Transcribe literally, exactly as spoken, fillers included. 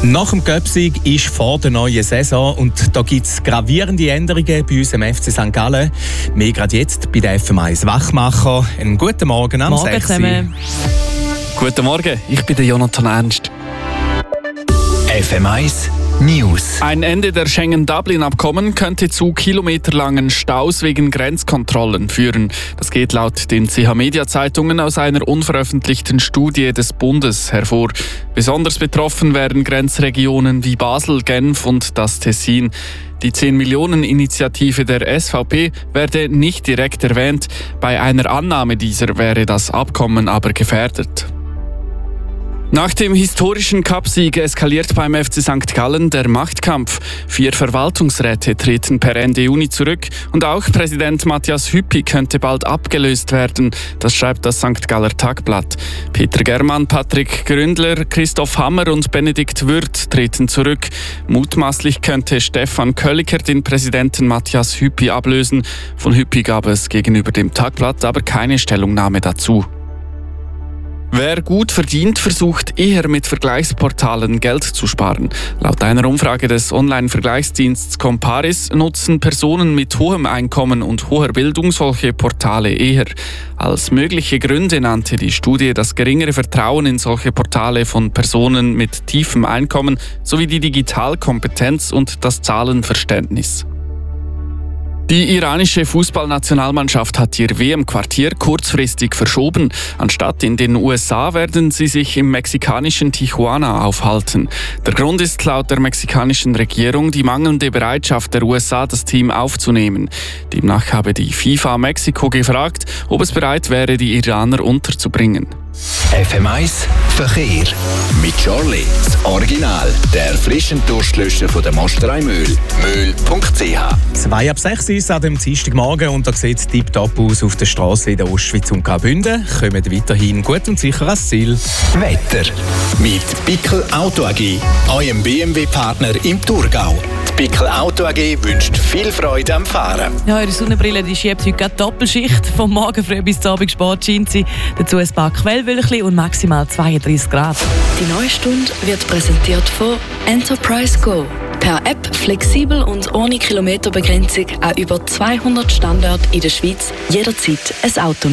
Nach dem Göpsig ist vor der neuen Saison und da gibt es gravierende Änderungen bei uns im F C Sankt Gallen. Mehr gerade jetzt bei der F M eins Wachmacher. Einen guten Morgen am Morgen sechs zusammen. Guten Morgen, ich bin der Jonathan Ernst. F M eins News. Ein Ende der Schengen-Dublin-Abkommen könnte zu kilometerlangen Staus wegen Grenzkontrollen führen. Das geht laut den C H-Media-Zeitungen aus einer unveröffentlichten Studie des Bundes hervor. Besonders betroffen wären Grenzregionen wie Basel, Genf und das Tessin. Die zehn-Millionen-Initiative der S V P werde nicht direkt erwähnt. Bei einer Annahme dieser wäre das Abkommen aber gefährdet. Nach dem historischen Cupsieg eskaliert beim F C Sankt Gallen der Machtkampf. Vier Verwaltungsräte treten per Ende Juni zurück und auch Präsident Matthias Hüppi könnte bald abgelöst werden. Das schreibt das Sankt Galler Tagblatt. Peter Germann, Patrick Gründler, Christoph Hammer und Benedikt Würth treten zurück. Mutmaßlich könnte Stefan Kölliker den Präsidenten Matthias Hüppi ablösen. Von Hüppi gab es gegenüber dem Tagblatt aber keine Stellungnahme dazu. Wer gut verdient, versucht eher mit Vergleichsportalen Geld zu sparen. Laut einer Umfrage des Online-Vergleichsdienstes Comparis nutzen Personen mit hohem Einkommen und hoher Bildung solche Portale eher. Als mögliche Gründe nannte die Studie das geringere Vertrauen in solche Portale von Personen mit tiefem Einkommen sowie die Digitalkompetenz und das Zahlenverständnis. Die iranische Fußballnationalmannschaft hat ihr W M-Quartier kurzfristig verschoben. Anstatt in den U S A werden sie sich im mexikanischen Tijuana aufhalten. Der Grund ist laut der mexikanischen Regierung die mangelnde Bereitschaft der U S A, das Team aufzunehmen. Demnach habe die FIFA Mexiko gefragt, ob es bereit wäre, die Iraner unterzubringen. F M eins Verkehr. Mit Charlie, das Original, der frischen Durstlöscher von der Mosterei Mühl. Mühl punkt c h. Zwei ab sechs ist an dem Dienstagmorgen und da sieht es tipptopp aus auf der Straße in der Ostschweiz und Graubünden. Kommen weiterhin gut und sicher ans Ziel. Wetter. Mit Bickel Auto A G, eurem B M W-Partner im Thurgau. Die Bickel Auto A G wünscht viel Freude am Fahren. Ja, eure Sonnenbrille die schiebt heute gerade Doppelschicht. Vom Morgen früh bis zum Abend spät scheint sie. Dazu ein paar Quellwölkchen und maximal zweiunddreißig Grad. Die neue Stunde wird präsentiert von Enterprise Go. Per App flexibel und ohne Kilometerbegrenzung an über zweihundert Standorten in der Schweiz jederzeit ein Auto